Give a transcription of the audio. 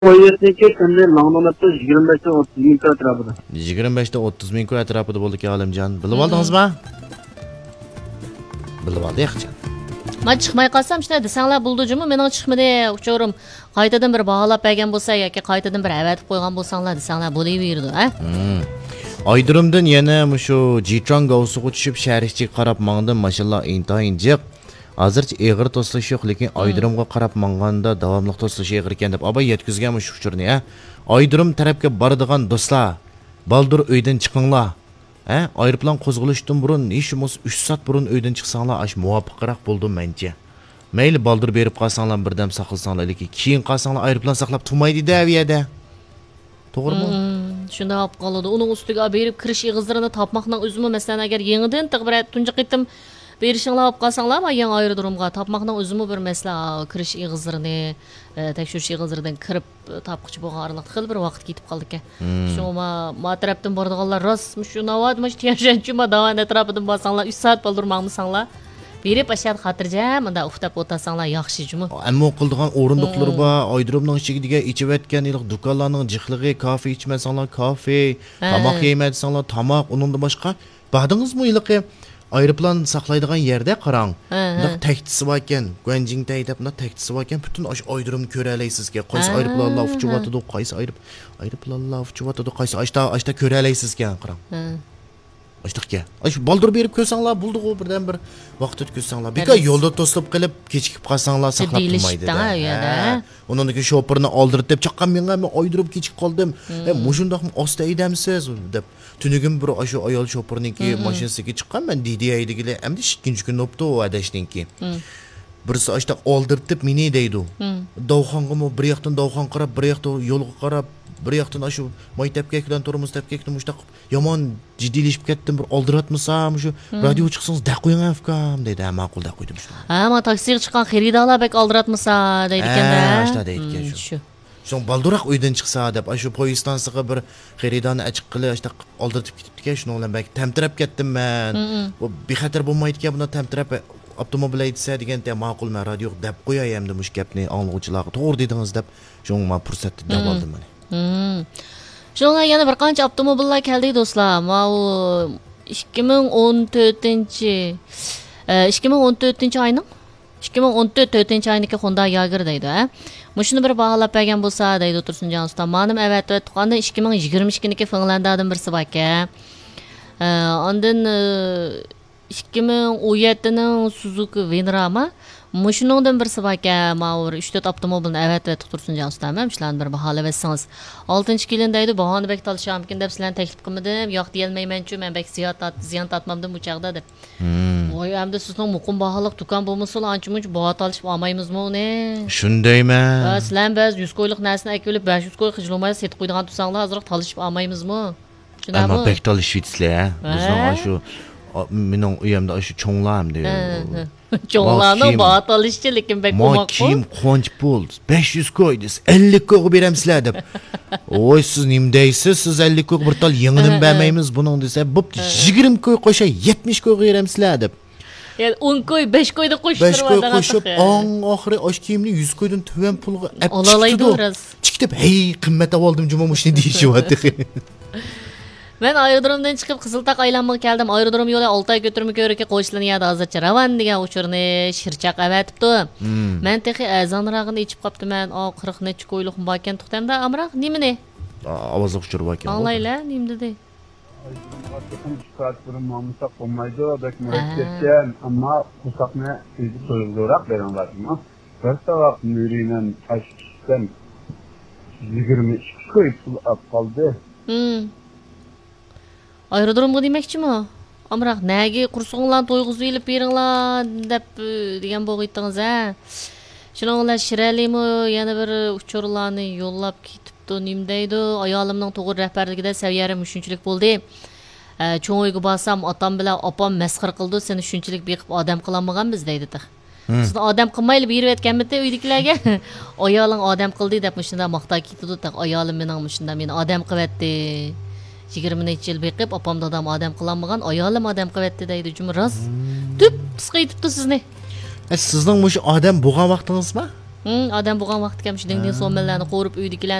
Koyetniki endi Lang'onatda 25 dan 30 ming atrofida. 25 dan 30 ming atrofida bo'ldi Olimjon. Bilib oldingizmi? Bilib oldi yaxshi. Men chiqmay qolsam, shunday desanglar buldujimi, mening chiqmadi, uchorim. Qaytadan bir baholab bergan bo'lsa yoki qaytadan bir avatib qo'ygan bo'lsanglar, desanglar bo'laverdi, ha? Aydirimdan yana shu Jitron Gavsuga tushib sharihchiga qarab mangdim, mashallah intayin jiq. Hozircha eg'ir to'slash yo'q, lekin Aydirimga qarab manganda davomli to'slash eg'ir ekan deb abay yetkizgan shu uchurni, ha. Aydirim tarafga boradigan do'stlar, baldur uydan chiqinglar. Aeroplan qo'zg'alishdan burun, ishimiz 3 soat burun uydan chiqsanglar, ash muvofiqroq bo'ldi mencha. Mayli baldur berib qolsanglar, birdam saqlasanglar, lekin keyin qolsanglar aeroplan saqlab turmaydi-da aviyada. To'g'rimi? Shunda olib qoladi. Uning ustiga berib kirish ig'izlarini topmoqning o'zimi, masalan, agar yangidan tig'birat tunji qitim berishinglar olib qolsanglar, yangi aerodromga topmoqning o'zimi bir masala, kirish ig'izlarini, tekshirish ig'izlaridan kirib topqichi bo'lgan araliq xil bir vaqt ketib qoldi ekan. Shoma ma tarafdan boradiganlar rost shu navotmish tiyanchima davan atrofidan bo'lsanglar 3 soat bo'ldirmoqmisanglar. Berib ashad xotirjam unda uxtab o'tasanglar yaxshi jumi. Ammo qildigan o'rindiqlar bor, Aydirimning ichiga ichib o'tgan iliq do'konlarning jixligi, kafe ichmasanglar kafe, tomoq yemasanglar tomoq, undan boshqa badingizmi iliqi aeroplan saqlaydigan yerda qarang. Bunda taktisi bor ekan, Guanjing deb bunda taktisi bor ekan, butun osh Aydirimni ko'ra olaysizga. Qaysi aeroplanlar uchib o'tadi, qaysi aeroplanlar uchib o'tadi, qaysi ashta ko'ra olaysizga qarang. Ashtiqga. Ash baldur berib ko'rsanglar, buldi-ku birdan bir vaqt o'tkazsanglar. Beka yo'lda to'slab qilib, kechikib qolsanglar saqlab turmaydi. Undan keyin shopirni oldirib deb chaqqan menga men Aydirim kechikib qoldim. Mushundoq osta edamsiz deb. Tunugim bir ashu ayol shopirniki mashinasiga chiqqan men deydigilar. Endi ikkinchi kun o'pdi u adashninki. Birisi ashta oldirib meni deydi. Davxonga bir yoqdan davxon qarab, bir yoqdan yo'lga qarab, bir yoqdan shu maktabga bilan turimiz tapga mushtaq yomon jiddiyleşib ketdim, bir oldiratmasam shu radio chiqsangiz da qo'ying afkam deydi. Ma'qul da qo'ydim shu. Ma taksiga chiqqan xaridorlar bek oldiratmasa deydi ekanda. Ashta deydi ekan shu. So'ng balduroq uydan chiqsa deb shu poyezdansiga bir xaridorni achiq qilib ashta oldiratib ketibdi ekan, shuni bilan bek tamtirab ketdim men. Bu bexatar bo'lmaydi ekan, buni tamtirab avtomobil aytsa deganda ma'qul men radio deb qo'yayamdi mush gapni anglovchilarga. To'g'ri dedingiz deb shunga men fursatni deb oldim men. Shunga yana bir qancha avtomobillar keldi do'stlar. Mau 2014-oyning 2014-oyninki Honda Yager deydi, ha. Mushuni bir baholab bergan bo'lsa deydi Tursunjon usta. Menim avatib aytganda 2022niki Finlandiyadan birisi bor ekan. Ondan 2017ning Suzuki Venrama Muşunundan birisi bor ekan, ma'ur 3-4 avtomobilni avatib Tursunjon usta. Men shularni bir baholab etsangiz. 6-yilin deydi, bahoni bek talishamikin deb sizlarni taklif qilmadim. Yo'q deyolmayman-ku, men bek ziyon tatmamdim bu chaqda deb. Voy, endi sizning muqim baholiq do'kon bo'lmasa, ancha-muncha baho talishib olmaymizmi uni? Shundayman. Sizlar biz 100 qo'ylik narsani akilib 500 qo'y xijilmay set qo'ydigan tursanglar, hozir talishib olmaymizmi? Shundaymi? Ammo bek talishibsizlar, bizning shu mening uyimda shu cho'nglam deydi. Cho'nglarning baho talishchi, lekin bek bo'lmoq. Kim qonch pul 500 qo'ydingiz, 50 qo'y beramsizlar deb. Oy, siz nima deysiz? Siz 50 qo'y bir tal yangidan bermaymiz buning desa, bo'pti 20 qo'y qo'sha 70 qo'y beramsizlar deb. Yani 10 qo'y, 5 qo'yda qo'shtirib 5 qo'y qo'shib, oxiri osh kiyimni 100 qo'ydan tuvan pulga olalaydi biraz. Chiqib, "Hey, qimmat oldim, juma mushni" deyishyapti. Men aerodromdan chiqib Qiziltaq aylanmoq keldim. Aerodrom yo'li 6 oy ko'tirma ko'rikka qo'shilanyapti hozircha. Ravan degan uchurni shirchaq avatibdi. Men texi azonrog'ini ichib qoptiman. 40 necha qo'yliq bor ekan to'xtamda. Amroq nimani? Ovoz o'chirib ekan. Anglaylar, nim dedi. Çıkart bunu mamusak olmaydı. Bek mürekkepken ama kusakne sizi soyuldurak veren var mı? Verse bak nürinen aşkisten 22 koyup kaldı. Aerodromga demoqchimi? Amroq nagi qursog'inglarni to'yg'izib elib beringlar deb degan bo'g'itdingiz, ha. Shularga shiralimi yana bir uchurlarni yo'llab ketibdi, nim deydi. Ayolimning to'g'ri rahbarligida saviyarim shunchalik bo'ldi. Cho'ng uyga borsam, otam bilan opam masxir qildi, seni shunchalik beqib odam qilolmaganmiz deydi. Sizni odam qilmayli berib aytganmidi uydagilarga? Ayoling odam qildi deb shunda maqta ketdi. Ayolim mening shunda meni odam qilyapti. 20 necha yil beqib opam dadam odam qilolmagan, ayolim odam qilyapti deydi. Jumroz. Tüp qisqa aytibdi sizni. Sizning mush odam bo'lgan vaqtingizmi? Odam bo'lgan vaqtda ham shu dingdin so'millarni qo'rib uydagilar